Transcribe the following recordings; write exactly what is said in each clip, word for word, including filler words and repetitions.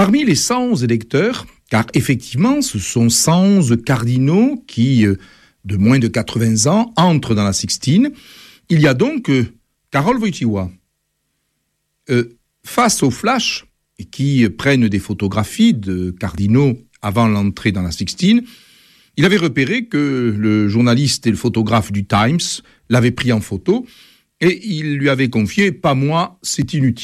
Parmi les cent onze électeurs, car effectivement ce sont cent onze cardinaux qui, de moins de quatre-vingts ans, entrent dans la Sixtine, il y a donc euh, Karol Wojtyła. Euh, face aux flashs, et qui prennent des photographies de cardinaux avant l'entrée dans la Sixtine, il avait repéré que le journaliste et le photographe du Times l'avaient pris en photo et il lui avait confié « Pas moi, c'est inutile ».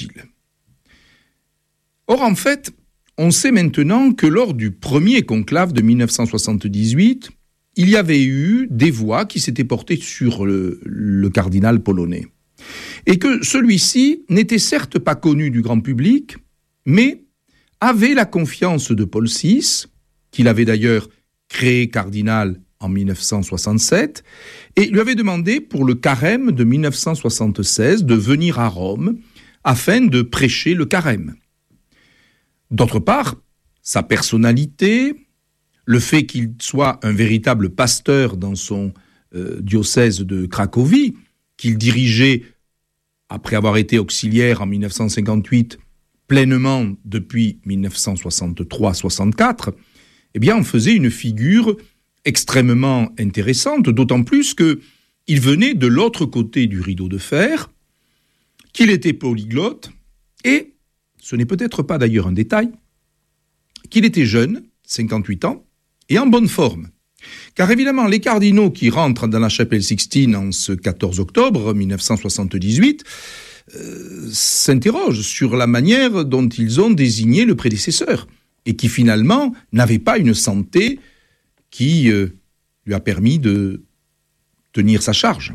Or, en fait, on sait maintenant que lors du premier conclave de dix-neuf cent soixante-dix-huit, il y avait eu des voix qui s'étaient portées sur le, le cardinal polonais. Et que celui-ci n'était certes pas connu du grand public, mais avait la confiance de Paul six, qu'il avait d'ailleurs créé cardinal en dix-neuf cent soixante-sept, et lui avait demandé pour le carême de dix-neuf cent soixante-seize de venir à Rome afin de prêcher le carême. D'autre part, sa personnalité, le fait qu'il soit un véritable pasteur dans son euh, diocèse de Cracovie, qu'il dirigeait, après avoir été auxiliaire en dix-neuf cent cinquante-huit, pleinement depuis dix-neuf cent soixante-trois soixante-quatre, eh bien, en faisait une figure extrêmement intéressante, d'autant plus qu'il venait de l'autre côté du rideau de fer, qu'il était polyglotte, et, ce n'est peut-être pas d'ailleurs un détail, qu'il était jeune, cinquante-huit ans, et en bonne forme. Car évidemment, les cardinaux qui rentrent dans la chapelle Sixtine en ce quatorze octobre dix-neuf cent soixante-dix-huit euh, s'interrogent sur la manière dont ils ont désigné le prédécesseur, et qui finalement n'avait pas une santé qui euh, lui a permis de tenir sa charge.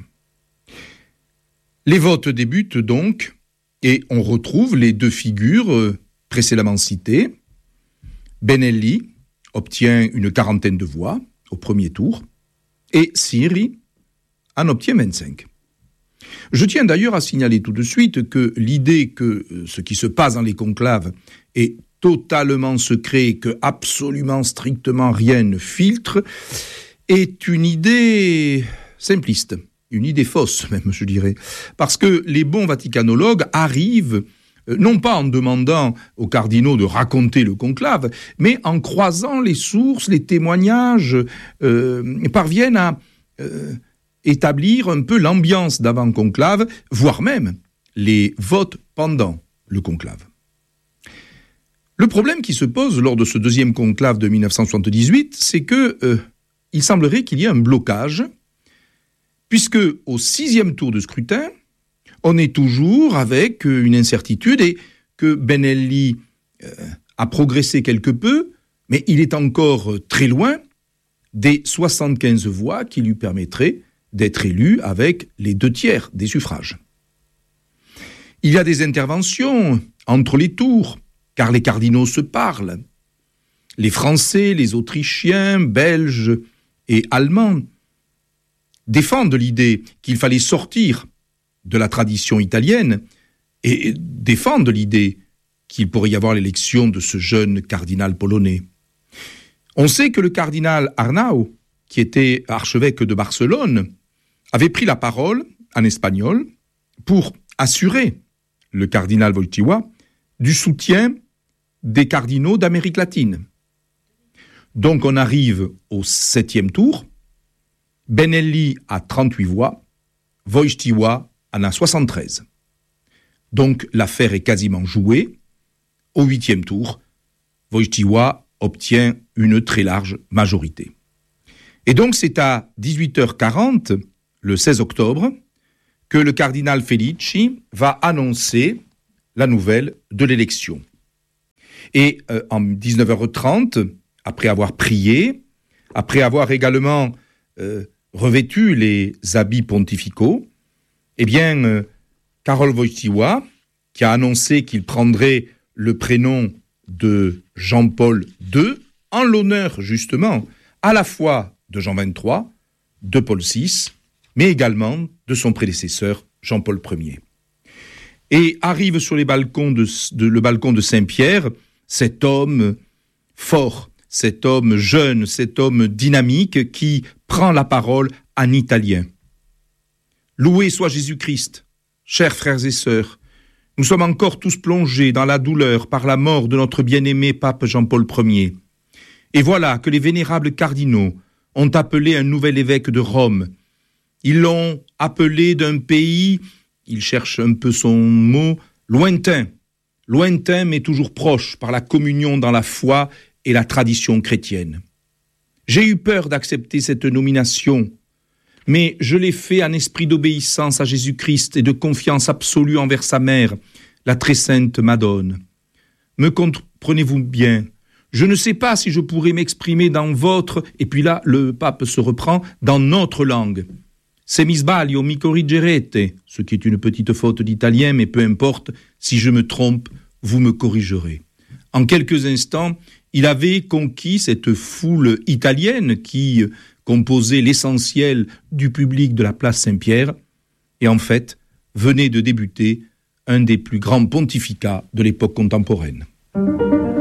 Les votes débutent donc, et on retrouve les deux figures euh, précédemment citées. Benelli obtient une quarantaine de voix au premier tour, et Siri en obtient vingt-cinq. Je tiens d'ailleurs à signaler tout de suite que l'idée que euh, ce qui se passe dans les conclaves est totalement secret, que absolument strictement rien ne filtre, est une idée simpliste, une idée fausse même, je dirais, parce que les bons vaticanologues arrivent euh, non pas en demandant aux cardinaux de raconter le conclave, mais en croisant les sources, les témoignages, euh, parviennent à euh, établir un peu l'ambiance d'avant-conclave, voire même les votes pendant le conclave. Le problème qui se pose lors de ce deuxième conclave de dix-neuf cent soixante-dix-huit, c'est que euh, il semblerait qu'il y ait un blocage, puisque au sixième tour de scrutin, on est toujours avec une incertitude et que Benelli euh, a progressé quelque peu, mais il est encore très loin des soixante-quinze voix qui lui permettraient d'être élu avec les deux tiers des suffrages. Il y a des interventions entre les tours, car les cardinaux se parlent. Les Français, les Autrichiens, Belges et Allemands défendent l'idée qu'il fallait sortir de la tradition italienne et défendent l'idée qu'il pourrait y avoir l'élection de ce jeune cardinal polonais. On sait que le cardinal Arnau, qui était archevêque de Barcelone, avait pris la parole en espagnol pour assurer le cardinal Wojtyła du soutien des cardinaux d'Amérique latine. Donc on arrive au septième tour, Benelli a trente-huit voix, Wojtyła en a soixante-treize. Donc l'affaire est quasiment jouée. Au huitième tour, Wojtyła obtient une très large majorité. Et donc c'est à dix-huit heures quarante, le seize octobre, que le cardinal Felici va annoncer la nouvelle de l'élection. Et euh, en dix-neuf heures trente, après avoir prié, après avoir également euh, revêtu les habits pontificaux, eh bien, euh, Karol Wojtyła, qui a annoncé qu'il prendrait le prénom de Jean-Paul deux, en l'honneur justement à la fois de Jean vingt-trois, de Paul six, mais également de son prédécesseur Jean-Paul Ier. Et arrive sur les balcons de, de, le balcon de Saint-Pierre cet homme fort, cet homme jeune, cet homme dynamique qui prend la parole en italien. Loué soit Jésus-Christ, chers frères et sœurs, Nous sommes encore tous plongés dans la douleur par la mort de notre bien-aimé pape Jean-Paul Ier. Et voilà que les vénérables cardinaux ont appelé un nouvel évêque de Rome. Ils l'ont appelé d'un pays, il cherche un peu son mot, lointain. Lointain mais toujours proche par la communion dans la foi et la tradition chrétienne. J'ai eu peur d'accepter cette nomination, mais je l'ai fait en esprit d'obéissance à Jésus-Christ et de confiance absolue envers sa mère, la très sainte Madone. Me comprenez-vous bien ? Je ne sais pas si je pourrais m'exprimer dans votre, et puis là, le pape se reprend, dans notre langue. Se mi sbaglio mi corrigerete, ce qui est une petite faute d'italien, mais peu importe, si je me trompe, vous me corrigerez. En quelques instants, il avait conquis cette foule italienne qui composait l'essentiel du public de la place Saint-Pierre, et en fait, venait de débuter un des plus grands pontificats de l'époque contemporaine.